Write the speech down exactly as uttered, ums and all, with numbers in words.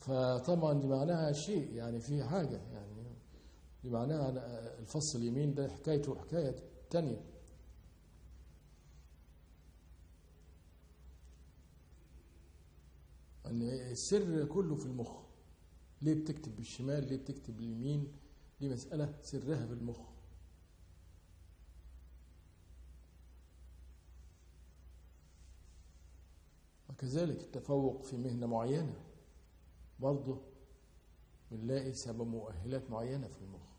فطبعا دي معناها شيء يعني فيه حاجة، يعني دي معناها الفص اليمين ده حكايته حكاية تانية. أن السر كله في المخ. ليه بتكتب بالشمال، ليه بتكتب باليمين، دي مسألة سرها في المخ. وكذلك التفوق في مهنة معينة برضه بنلاقي سبب مؤهلات معينة في المخ.